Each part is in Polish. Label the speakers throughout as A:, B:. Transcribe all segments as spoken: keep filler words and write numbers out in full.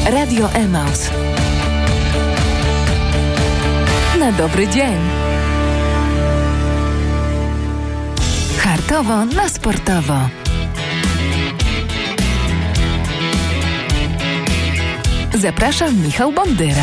A: Radio Emaus. Na dobry dzień. Hartowo na sportowo. Zapraszam, Michał Bondyra.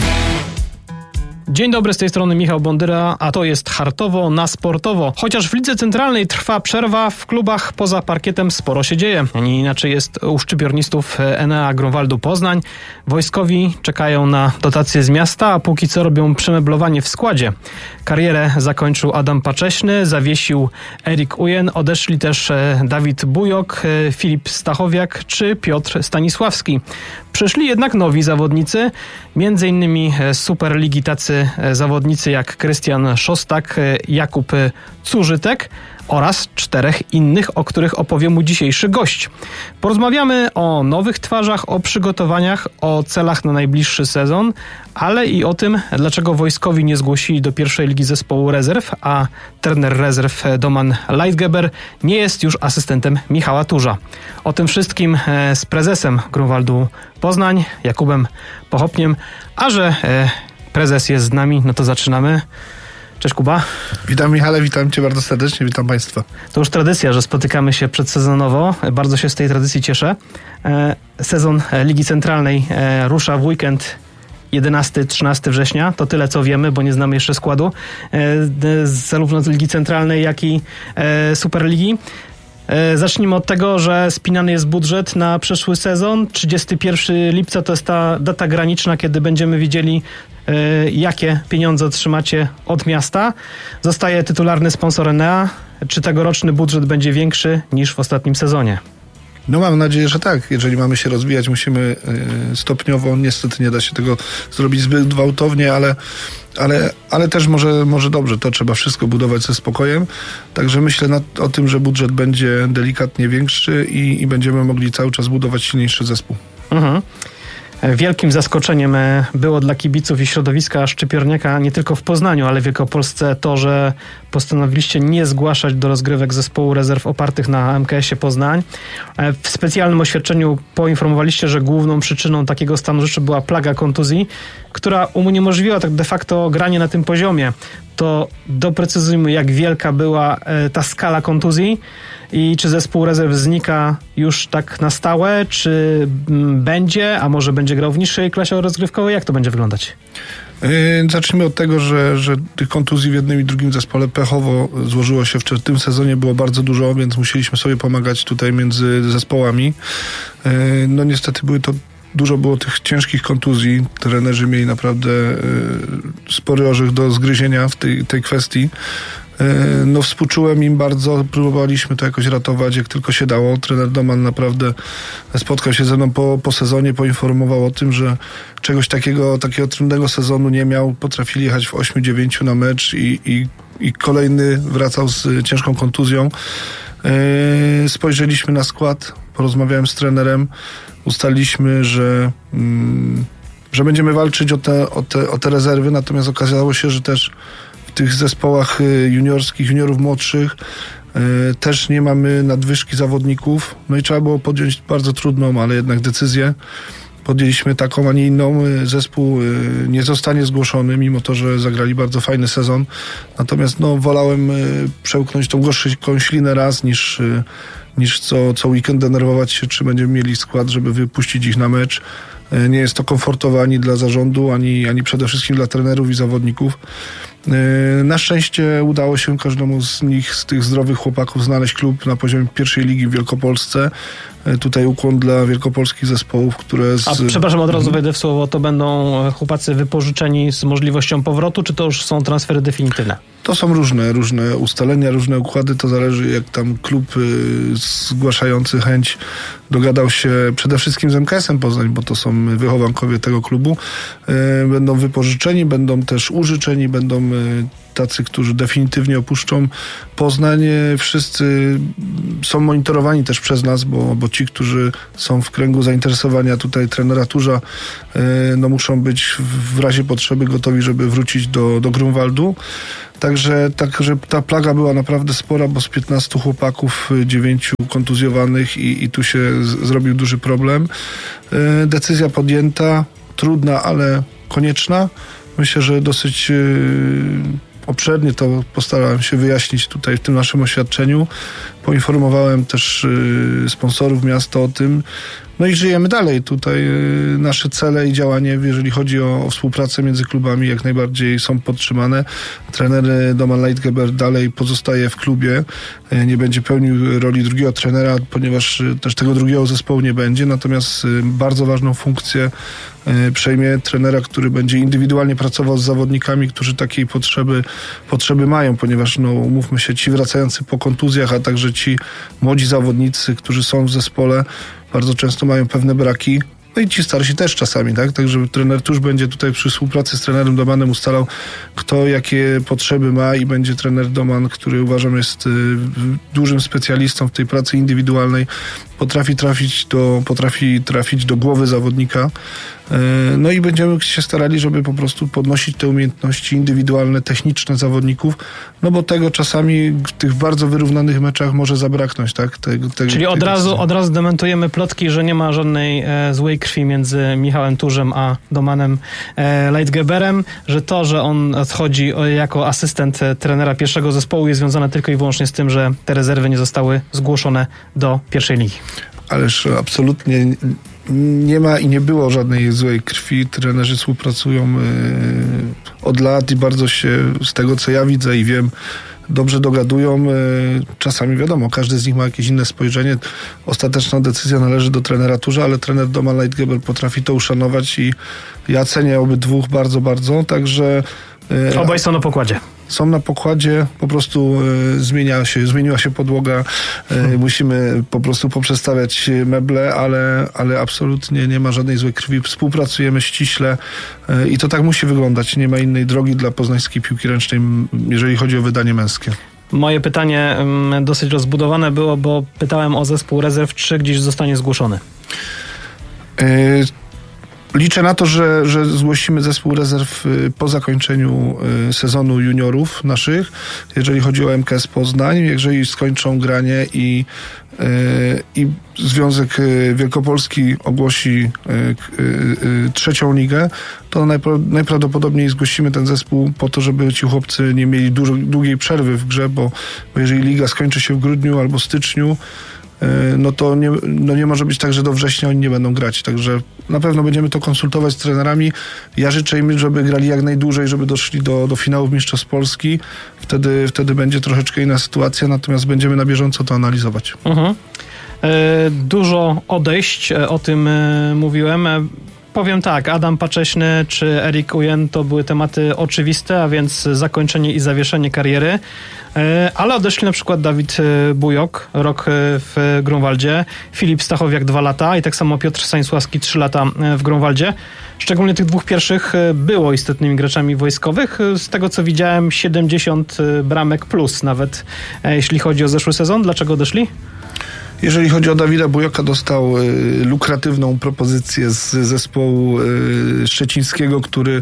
B: Dzień dobry, z tej strony Michał Bondyra, a to jest Hartowo na sportowo. Chociaż w Lidze Centralnej trwa przerwa, w klubach poza parkietem sporo się dzieje. Nie inaczej jest u szczypiornistów Enea Grunwaldu Poznań. Wojskowi czekają na dotacje z miasta, a póki co robią przemeblowanie w składzie. Karierę zakończył Adam Pacześny, zawiesił Erik Ujen, odeszli też Dawid Bujok, Filip Stachowiak czy Piotr Stanisławski. Przyszli jednak nowi zawodnicy, między innymi z Superligi tacy zawodnicy jak Krystian Szostak, Jakub Cużytek oraz czterech innych, o których opowie mu dzisiejszy gość. Porozmawiamy o nowych twarzach, o przygotowaniach, o celach na najbliższy sezon, ale i o tym, dlaczego wojskowi nie zgłosili do pierwszej ligi zespołu rezerw, a trener rezerw Doman Leitgeber nie jest już asystentem Michała Turza. O tym wszystkim z prezesem Grunwaldu Poznań, Jakubem Pochopniem, a że prezes jest z nami, no to zaczynamy. Cześć Kuba.
C: Witam Michale, witam Cię bardzo serdecznie, witam Państwa.
B: To już tradycja, że spotykamy się przedsezonowo. Bardzo się z tej tradycji cieszę. Sezon Ligi Centralnej rusza w weekend jedenastego trzynastego września. To tyle, co wiemy, bo nie znamy jeszcze składu zarówno z Ligi Centralnej, jak i Superligi. Zacznijmy od tego, że spinany jest budżet na przyszły sezon. trzydziestego pierwszego lipca to jest ta data graniczna, kiedy będziemy wiedzieli, jakie pieniądze otrzymacie od miasta. Zostaje tytularny sponsor Enea. Czy tegoroczny budżet będzie większy niż w ostatnim sezonie?
C: No mam nadzieję, że tak. Jeżeli mamy się rozwijać, musimy stopniowo. Niestety nie da się tego zrobić zbyt gwałtownie, ale, ale, ale też może, może dobrze. To trzeba wszystko budować ze spokojem. Także myślę nad, o tym, że budżet będzie delikatnie większy i, i będziemy mogli cały czas budować silniejszy zespół. Mhm.
B: Wielkim zaskoczeniem było dla kibiców i środowiska szczypiorniaka nie tylko w Poznaniu, ale w Wielkopolsce to, że postanowiliście nie zgłaszać do rozgrywek zespołu rezerw opartych na M K S-ie Poznań. W specjalnym oświadczeniu poinformowaliście, że główną przyczyną takiego stanu rzeczy była plaga kontuzji, która uniemożliwiła tak de facto granie na tym poziomie. To doprecyzujmy, jak wielka była ta skala kontuzji i czy zespół rezerw znika już tak na stałe, czy będzie, a może będzie grał w niższej klasie rozgrywkowej? Jak to będzie wyglądać?
C: Zacznijmy od tego, że, że tych kontuzji w jednym i drugim zespole pechowo złożyło się w tym sezonie, było bardzo dużo, więc musieliśmy sobie pomagać tutaj między zespołami. No niestety były to Dużo było tych ciężkich kontuzji. Trenerzy mieli naprawdę spory orzech do zgryzienia w tej, tej kwestii. No współczułem im bardzo, próbowaliśmy to jakoś ratować, jak tylko się dało. Trener Doman naprawdę spotkał się ze mną po, po sezonie, poinformował o tym, że czegoś takiego, takiego trudnego sezonu nie miał. Potrafili jechać w ośmiu dziewięciu na mecz i, i, i kolejny wracał z ciężką kontuzją. Spojrzeliśmy na skład, porozmawiałem z trenerem, ustaliliśmy, że, mm, że będziemy walczyć o te, o, te, o te rezerwy, natomiast okazało się, że też w tych zespołach juniorskich, juniorów młodszych y, też nie mamy nadwyżki zawodników. No i trzeba było podjąć bardzo trudną, ale jednak decyzję. Podjęliśmy taką, a nie inną. Zespół y, nie zostanie zgłoszony, mimo to, że zagrali bardzo fajny sezon. Natomiast no, wolałem y, przełknąć tą gorzką ślinę raz, niż, y, niż co, co weekend denerwować się, czy będziemy mieli skład, żeby wypuścić ich na mecz. Y, nie jest to komfortowe ani dla zarządu, ani, ani przede wszystkim dla trenerów i zawodników. Na szczęście udało się każdemu z nich, z tych zdrowych chłopaków, znaleźć klub na poziomie pierwszej ligi w Wielkopolsce. Tutaj ukłon dla wielkopolskich zespołów, które... Z...
B: A przepraszam, od razu wejdę w słowo, to będą chłopacy wypożyczeni z możliwością powrotu, czy to już są transfery definitywne?
C: To są różne, różne ustalenia, różne układy, to zależy jak tam klub y, zgłaszający chęć dogadał się przede wszystkim z M K S-em Poznań, bo to są wychowankowie tego klubu. Y, będą wypożyczeni, będą też użyczeni, będą tacy, którzy definitywnie opuszczą Poznań. Wszyscy są monitorowani też przez nas, bo, bo ci, którzy są w kręgu zainteresowania tutaj trenera Turza, no muszą być w razie potrzeby gotowi, żeby wrócić do, do Grunwaldu. Także, także ta plaga była naprawdę spora, bo z piętnastu chłopaków dziewięciu kontuzjowanych i, i tu się z, zrobił duży problem. Decyzja podjęta, trudna, ale konieczna. Myślę, że dosyć yy, obszernie to postarałem się wyjaśnić tutaj w tym naszym oświadczeniu. Poinformowałem też yy, sponsorów miasta o tym. No i żyjemy dalej. Tutaj yy, nasze cele i działania, jeżeli chodzi o, o współpracę między klubami, jak najbardziej są podtrzymane. Trener Doman Leitgeber dalej pozostaje w klubie. Yy, nie będzie pełnił roli drugiego trenera, ponieważ yy, też tego drugiego zespołu nie będzie. Natomiast yy, bardzo ważną funkcję yy, przejmie trenera, który będzie indywidualnie pracował z zawodnikami, którzy takiej potrzeby, potrzeby mają, ponieważ no, umówmy się, ci wracający po kontuzjach, a także ci młodzi zawodnicy, którzy są w zespole, bardzo często mają pewne braki. No i ci starsi też czasami, tak? Także trener Tusz będzie tutaj przy współpracy z trenerem Domanem ustalał, kto jakie potrzeby ma i będzie trener Doman, który uważam jest y, dużym specjalistą w tej pracy indywidualnej. Potrafi trafić do, potrafi trafić do głowy zawodnika. No i będziemy się starali, żeby po prostu podnosić te umiejętności indywidualne, techniczne zawodników, no bo tego czasami w tych bardzo wyrównanych meczach może zabraknąć, tak? Tego, tego,
B: Czyli od
C: tego
B: razu, od razu dementujemy plotki, że nie ma żadnej e, złej krwi między Michałem Turzem a Domanem e, Leitgeberem, że to, że on odchodzi jako asystent e, trenera pierwszego zespołu jest związane tylko i wyłącznie z tym, że te rezerwy nie zostały zgłoszone do pierwszej ligi.
C: Ależ absolutnie nie ma i nie było żadnej złej krwi. Trenerzy współpracują y, od lat i bardzo się, z tego co ja widzę i wiem, dobrze dogadują. Y, czasami wiadomo, każdy z nich ma jakieś inne spojrzenie. Ostateczna decyzja należy do trenera Turza, ale trener Doman Leitgeber potrafi to uszanować i ja cenię obydwóch bardzo, bardzo. Także y,
B: obaj są na pokładzie.
C: Są na pokładzie, po prostu y, zmienia się, zmieniła się podłoga, y, hmm. musimy po prostu poprzestawiać meble, ale, ale absolutnie nie ma żadnej złej krwi. Współpracujemy ściśle y, i to tak musi wyglądać. Nie ma innej drogi dla poznańskiej piłki ręcznej, jeżeli chodzi o wydanie męskie.
B: Moje pytanie y, dosyć rozbudowane było, bo pytałem o zespół rezerw, czy gdzieś zostanie zgłoszony.
C: Y, Liczę na to, że, że zgłosimy zespół rezerw po zakończeniu sezonu juniorów naszych, jeżeli chodzi o M K S Poznań, jeżeli skończą granie i, i Związek Wielkopolski ogłosi trzecią ligę, to najprawdopodobniej zgłosimy ten zespół po to, żeby ci chłopcy nie mieli dużo, długiej przerwy w grze, bo, bo jeżeli liga skończy się w grudniu albo styczniu, no to nie, no nie może być tak, że do września oni nie będą grać. Także na pewno będziemy to konsultować z trenerami. Ja życzę im, żeby grali jak najdłużej, żeby doszli do, do finałów Mistrzostw Polski. Wtedy, wtedy będzie troszeczkę inna sytuacja, natomiast będziemy na bieżąco to analizować.
B: Mhm. Dużo odejść, o tym mówiłem. Powiem tak, Adam Pacześny czy Erik Ujen to były tematy oczywiste, a więc zakończenie i zawieszenie kariery, ale odeszli na przykład Dawid Bujok, rok w Grunwaldzie, Filip Stachowiak dwa lata i tak samo Piotr Stanisławski trzy lata w Grunwaldzie. Szczególnie tych dwóch pierwszych było istotnymi graczami wojskowych. Z tego co widziałem siedemdziesiąt bramek plus nawet, jeśli chodzi o zeszły sezon. Dlaczego odeszli?
C: Jeżeli chodzi o Dawida Bujoka, dostał y, lukratywną propozycję z zespołu y, szczecińskiego, który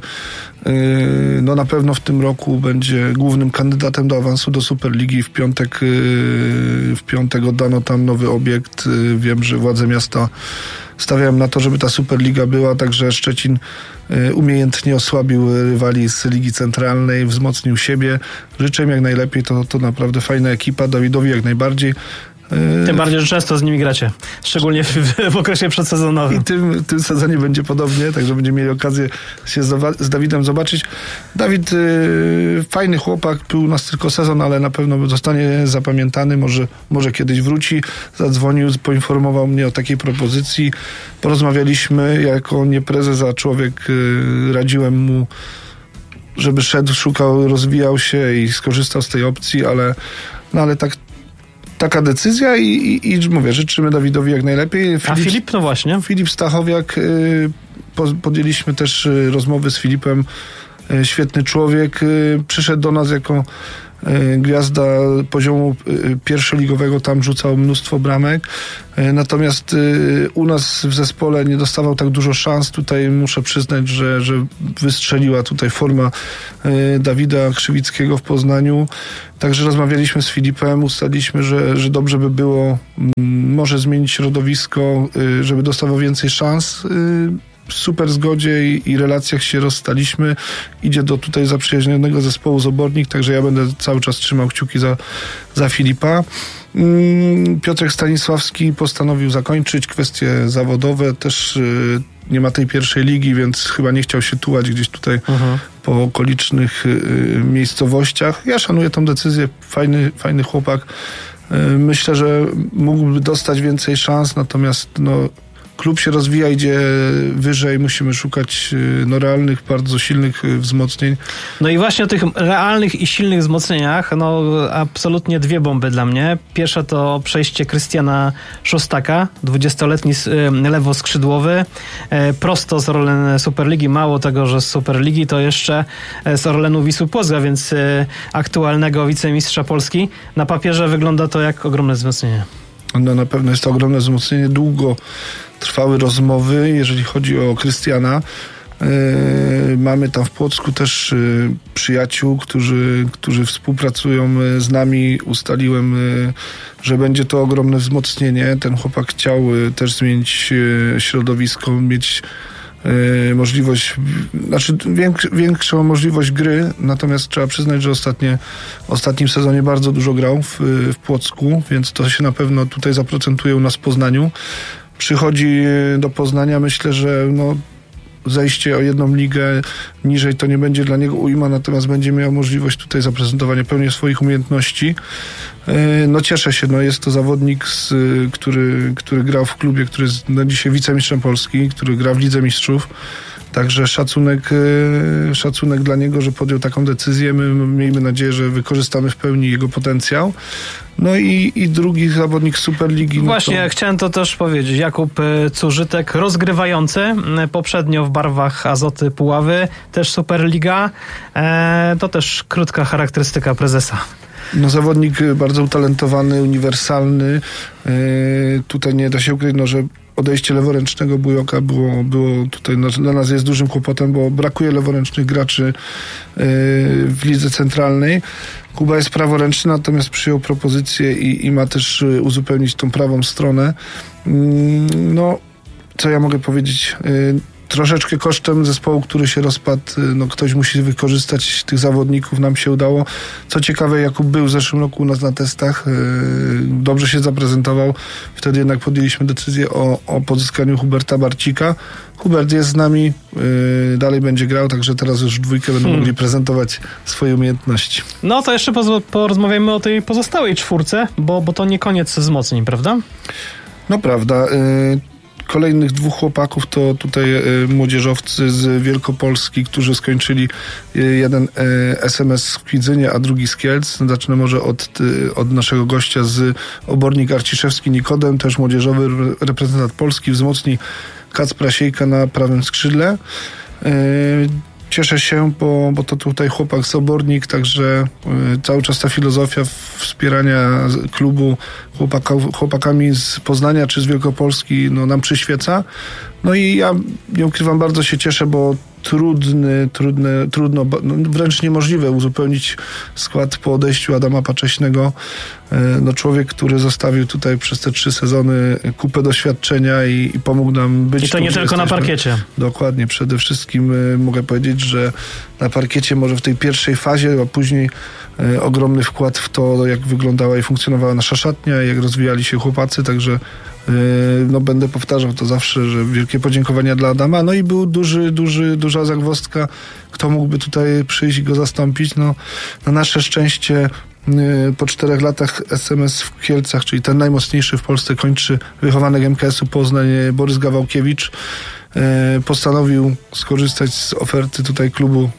C: y, no na pewno w tym roku będzie głównym kandydatem do awansu do Superligi. W piątek, y, w piątek oddano tam nowy obiekt. Y, wiem, że władze miasta stawiają na to, żeby ta Superliga była, także Szczecin y, umiejętnie osłabił rywali z Ligi Centralnej, wzmocnił siebie. Życzę im jak najlepiej, to, to naprawdę fajna ekipa, Dawidowi jak najbardziej.
B: Tym bardziej, że często z nimi gracie, szczególnie w, w okresie przedsezonowym.
C: I tym, tym sezonie będzie podobnie, także będziemy mieli okazję się z, z Dawidem zobaczyć. Dawid, yy, fajny chłopak, był u nas tylko sezon, ale na pewno zostanie zapamiętany, może, może kiedyś wróci. Zadzwonił, poinformował mnie o takiej propozycji. Porozmawialiśmy, jako nie prezes, a człowiek, yy, radziłem mu, żeby szedł, szukał, rozwijał się i skorzystał z tej opcji, ale, no ale tak taka decyzja i, i, i mówię, życzymy Dawidowi jak najlepiej. Filip,
B: A Filip, no właśnie.
C: Filip Stachowiak, y, po, podjęliśmy też y, rozmowy z Filipem świetny człowiek. Przyszedł do nas jako gwiazda poziomu pierwszoligowego, tam rzucał mnóstwo bramek. Natomiast u nas w zespole nie dostawał tak dużo szans. Tutaj muszę przyznać, że, że wystrzeliła tutaj forma Dawida Krzywickiego w Poznaniu. Także rozmawialiśmy z Filipem, ustaliliśmy, że, że dobrze by było może zmienić środowisko, żeby dostawał więcej szans. W super zgodzie i, i relacjach się rozstaliśmy. Idzie do tutaj zaprzyjaźnionego zespołu z Obornik, także ja będę cały czas trzymał kciuki za, za Filipa. Piotrek Stanisławski postanowił zakończyć kwestie zawodowe. Też y, nie ma tej pierwszej ligi, więc chyba nie chciał się tułać gdzieś tutaj uh-huh. po okolicznych y, miejscowościach. Ja szanuję tą decyzję. Fajny, fajny chłopak. Y, myślę, że mógłby dostać więcej szans, natomiast no klub się rozwija, idzie wyżej, musimy szukać no, realnych, bardzo silnych wzmocnień. No
B: i właśnie o tych realnych i silnych wzmocnieniach, no absolutnie dwie bomby dla mnie. Pierwsza to przejście Krystiana Szostaka, dwudziestoletni lewoskrzydłowy, prosto z Orlen Superligi. Mało tego, że z Superligi, to jeszcze z Orlenu Wisły Płock, więc aktualnego wicemistrza Polski. Na papierze wygląda to jak ogromne wzmocnienie.
C: No na pewno jest to ogromne wzmocnienie. Długo trwały rozmowy, jeżeli chodzi o Krystiana. Yy, mamy tam w Płocku też yy, przyjaciół, którzy, którzy współpracują z nami. Ustaliłem, yy, że będzie to ogromne wzmocnienie. Ten chłopak chciał yy, też zmienić yy, środowisko, mieć yy, możliwość, znaczy większ, większą możliwość gry, natomiast trzeba przyznać, że ostatnie, w ostatnim sezonie bardzo dużo grał w, w Płocku, więc to się na pewno tutaj zaprocentuje u nas w Poznaniu. Przychodzi do Poznania, myślę, że no, zejście o jedną ligę niżej to nie będzie dla niego ujma, natomiast będzie miał możliwość tutaj zaprezentowania pełni swoich umiejętności. No cieszę się, no jest to zawodnik, z, który, który grał w klubie, który jest no, dzisiaj wicemistrzem Polski, który gra w Lidze Mistrzów. Także szacunek, szacunek dla niego, że podjął taką decyzję. My miejmy nadzieję, że wykorzystamy w pełni jego potencjał. No i, i drugi zawodnik Superligi. No
B: Właśnie,
C: to...
B: chciałem to też powiedzieć. Jakub Cużytek, rozgrywający poprzednio w barwach Azoty Puławy, też Superliga. E, to też krótka charakterystyka prezesa.
C: No zawodnik bardzo utalentowany, uniwersalny. E, tutaj nie da się ukryć, no, że odejście leworęcznego Bujoka było, było tutaj dla nas jest dużym kłopotem, bo brakuje leworęcznych graczy yy, w lidze centralnej. Kuba jest praworęczny, natomiast przyjął propozycję i, i ma też uzupełnić tą prawą stronę. Yy, no, co ja mogę powiedzieć? Yy, Troszeczkę kosztem zespołu, który się rozpadł, no ktoś musi wykorzystać tych zawodników, nam się udało. Co ciekawe, Jakub był w zeszłym roku u nas na testach, dobrze się zaprezentował, wtedy jednak podjęliśmy decyzję o, o pozyskaniu Huberta Barcika. Hubert jest z nami, dalej będzie grał, także teraz już w dwójkę będą hmm. mogli prezentować swoje umiejętności.
B: No to jeszcze porozmawiamy o tej pozostałej czwórce, bo, bo to nie koniec wzmocnień, prawda?
C: No prawda. Kolejnych dwóch chłopaków to tutaj y, młodzieżowcy z Wielkopolski, którzy skończyli y, jeden y, S M S w Kwidzynie, a drugi z Kielc. Zacznę może od, y, od naszego gościa z Obornik Arciszewski Nikodem, też młodzieżowy reprezentant Polski, wzmocni Kacpra Siejka na prawym skrzydle. Y, Cieszę się, bo, bo to tutaj chłopak z Obornik, także y, cały czas ta filozofia wspierania klubu chłopaka, chłopakami z Poznania czy z Wielkopolski no, nam przyświeca. No i ja nie ukrywam, bardzo się cieszę, bo trudny, trudne, trudno, no, wręcz niemożliwe uzupełnić skład po odejściu Adama Pacześnego. No, człowiek, który zostawił tutaj przez te trzy sezony kupę doświadczenia i, i pomógł nam być...
B: I to
C: tu,
B: nie tylko jesteśmy. Na parkiecie.
C: Dokładnie. Przede wszystkim y, mogę powiedzieć, że na parkiecie może w tej pierwszej fazie, a później y, ogromny wkład w to, jak wyglądała i funkcjonowała nasza szatnia, jak rozwijali się chłopacy, także no będę powtarzał to zawsze, że wielkie podziękowania dla Adama. No i był duży, duży, duża zagwozdka, kto mógłby tutaj przyjść i go zastąpić. No, na nasze szczęście po czterech latach S M S w Kielcach, czyli ten najmocniejszy w Polsce, kończy wychowanek M K S-u Poznań Borys Gawałkiewicz. Postanowił skorzystać z oferty tutaj klubu,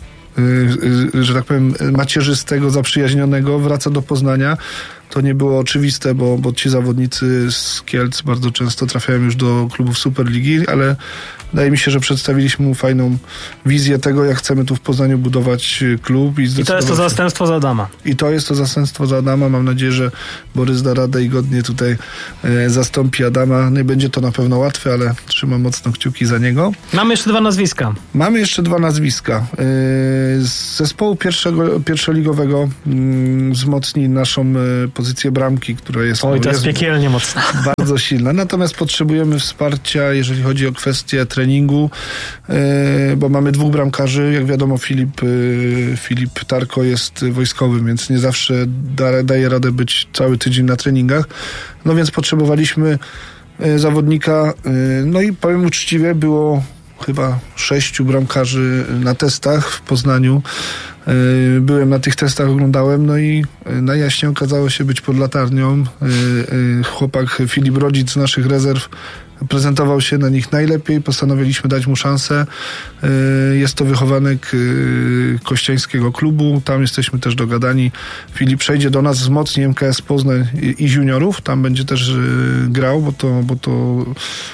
C: że tak powiem, macierzystego, zaprzyjaźnionego, wraca do Poznania. To nie było oczywiste, bo, bo ci zawodnicy z Kielc bardzo często trafiają już do klubów Superligi, ale wydaje mi się, że przedstawiliśmy mu fajną wizję tego, jak chcemy tu w Poznaniu budować klub. I,
B: I to jest to zastępstwo za Adama.
C: I to jest to zastępstwo za Adama. Mam nadzieję, że Borys da radę i godnie tutaj e, zastąpi Adama. Nie będzie to na pewno łatwe, ale trzymam mocno kciuki za niego.
B: Mamy jeszcze dwa nazwiska.
C: Mamy jeszcze dwa nazwiska. E, z zespołu pierwszego, pierwszoligowego mm, wzmocni naszą e, pozycję bramki, która jest...
B: Oj, to
C: jest
B: jest piekielnie mocna.
C: Bardzo silna. Natomiast potrzebujemy wsparcia, jeżeli chodzi o kwestię treningu, e, bo mamy dwóch bramkarzy. Jak wiadomo, Filip, e, Filip Tarko jest wojskowym, więc nie zawsze da, daje radę być cały tydzień na treningach. No więc potrzebowaliśmy e, zawodnika. E, no i powiem uczciwie, było chyba sześciu bramkarzy na testach w Poznaniu. Byłem na tych testach, oglądałem, no i najjaśniej okazało się być pod latarnią. Chłopak Filip Rodzic z naszych rezerw prezentował się na nich najlepiej, postanowiliśmy dać mu szansę. Jest to wychowanek kościańskiego klubu, tam jesteśmy też dogadani. Filip przejdzie do nas, wzmocni M K S Poznań i juniorów, tam będzie też grał, bo to, bo to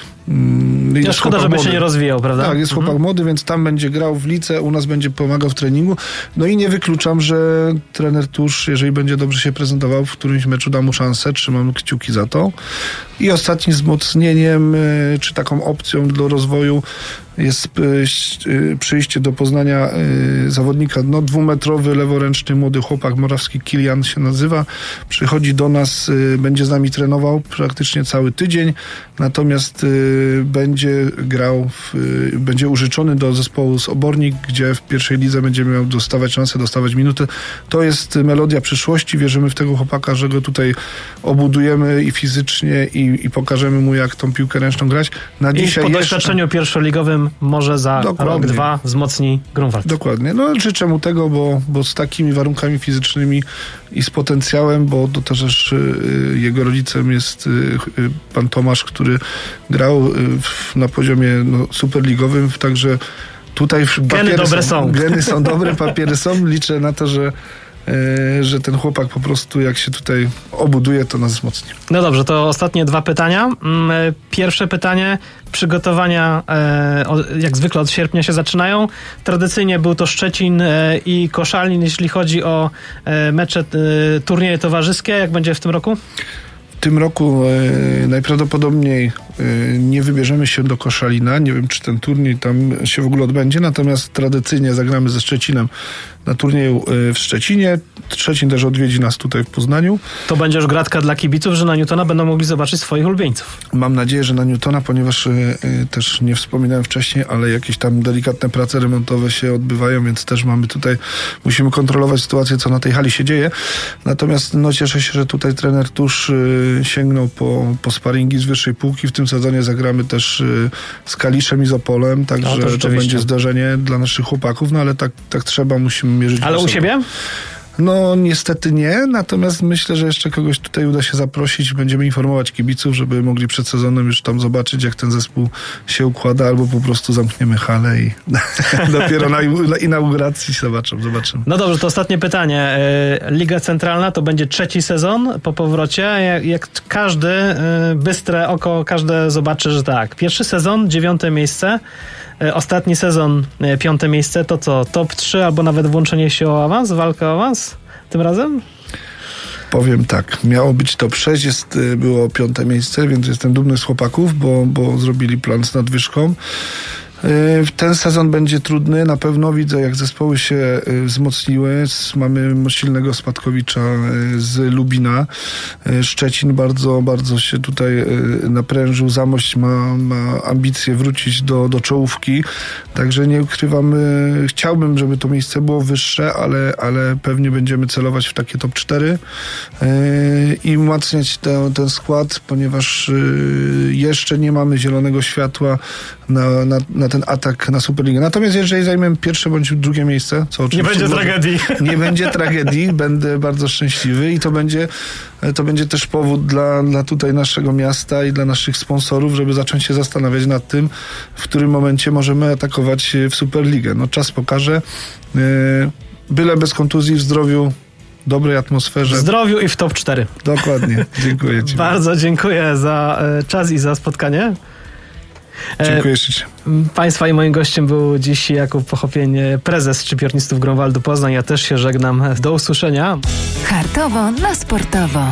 B: Ja szkoda, żeby młody. się nie rozwijał, prawda?
C: Tak, jest chłopak mhm. młody, więc tam będzie grał w lice, u nas będzie pomagał w treningu. No i nie wykluczam, że trener Tusz, jeżeli będzie dobrze się prezentował, w którymś meczu da mu szansę, trzymam kciuki za to. I ostatnim wzmocnieniem, czy taką opcją do rozwoju jest przyjście do Poznania zawodnika, no dwumetrowy, leworęczny, młody chłopak, morawski Kilian się nazywa. Przychodzi do nas, będzie z nami trenował praktycznie cały tydzień, natomiast będzie grał, w, będzie użyczony do zespołu z Obornik, gdzie w pierwszej lidze będzie miał dostawać szansę, dostawać minuty. To jest melodia przyszłości. Wierzymy w tego chłopaka, że go tutaj obudujemy i fizycznie i, i pokażemy mu, jak tą piłkę ręczną grać. Na
B: I
C: dzisiaj
B: po
C: jeszcze...
B: doświadczeniu pierwszoligowym może za Dokładnie. rok, dwa wzmocni Grunwald.
C: Dokładnie. No życzę mu tego, bo, bo z takimi warunkami fizycznymi i z potencjałem, bo to też y, jego rodzicem jest y, pan Tomasz, który grał y, w, na poziomie no, superligowym, także tutaj
B: geny dobre są, są.
C: Geny są dobre, papiery są. Liczę na to, że że ten chłopak po prostu jak się tutaj obuduje, to nas wzmocni.
B: No dobrze, to ostatnie dwa pytania. Pierwsze pytanie, przygotowania jak zwykle od sierpnia się zaczynają. Tradycyjnie był to Szczecin i Koszalin, jeśli chodzi o mecze, turnieje towarzyskie. Jak będzie w tym roku?
C: W tym roku e, najprawdopodobniej e, nie wybierzemy się do Koszalina. Nie wiem, czy ten turniej tam się w ogóle odbędzie, natomiast tradycyjnie zagramy ze Szczecinem na turnieju e, w Szczecinie. Szczecin też odwiedzi nas tutaj w Poznaniu.
B: To będzie już gratka dla kibiców, że na Newtona będą mogli zobaczyć swoich ulubieńców.
C: Mam nadzieję, że na Newtona, ponieważ e, też nie wspominałem wcześniej, ale jakieś tam delikatne prace remontowe się odbywają, więc też mamy tutaj, musimy kontrolować sytuację, co na tej hali się dzieje. Natomiast no, cieszę się, że tutaj trener Tusz e, sięgnął po, po sparingi z wyższej półki. W tym sezonie zagramy też y, z Kaliszem i z Opolem, także no, to, to będzie zdarzenie dla naszych chłopaków, no ale tak, tak trzeba, musimy mierzyć.
B: Ale u siebie?
C: No niestety nie, natomiast myślę, że jeszcze kogoś tutaj uda się zaprosić. Będziemy informować kibiców, żeby mogli przed sezonem już tam zobaczyć, jak ten zespół się układa, albo po prostu zamkniemy halę i dopiero na, na inauguracji zobaczą, zobaczymy.
B: No dobrze, to ostatnie pytanie. Liga Centralna to będzie trzeci sezon po powrocie. Jak, jak każdy bystre oko, każde zobaczy, że tak. Pierwszy sezon, dziewiąte miejsce. Ostatni sezon, piąte miejsce, to co? top trzy albo nawet włączenie się o awans, walka o awans tym razem?
C: Powiem tak, miało być top sześć, jest, było piąte miejsce, więc jestem dumny z chłopaków, bo, bo zrobili plan z nadwyżką. Ten sezon będzie trudny, na pewno widzę, jak zespoły się wzmocniły. Mamy silnego Spadkowicza z Lubina. Szczecin bardzo, bardzo się tutaj naprężył. Zamość ma, ma ambicje wrócić do, do czołówki. Także nie ukrywam, chciałbym, żeby to miejsce było wyższe, ale, ale pewnie będziemy celować w takie top cztery i umacniać te, ten skład, ponieważ jeszcze nie mamy zielonego światła na, na, na ten atak na Superligę. Natomiast jeżeli zajmiemy pierwsze bądź drugie miejsce, co oczywiście
B: nie będzie może, tragedii.
C: Nie będzie tragedii, będę bardzo szczęśliwy i to będzie, to będzie też powód dla, dla tutaj naszego miasta i dla naszych sponsorów, żeby zacząć się zastanawiać nad tym, w którym momencie możemy atakować w Superligę. No czas pokaże. Byle bez kontuzji, w zdrowiu, dobrej atmosferze.
B: W zdrowiu i w top cztery.
C: Dokładnie. Dziękuję Ci.
B: Bardzo dziękuję za czas i za spotkanie.
C: Dziękuję ślicznie.
B: Państwa i moim gościem był dziś Jakub Pochopień, prezes szczypiornistów Grunwaldu Poznań. Ja też się żegnam. Do usłyszenia.
A: Hartowo na sportowo.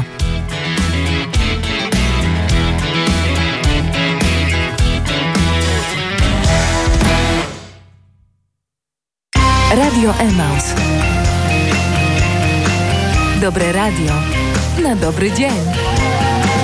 A: Radio Emaus. Dobre radio na dobry dzień.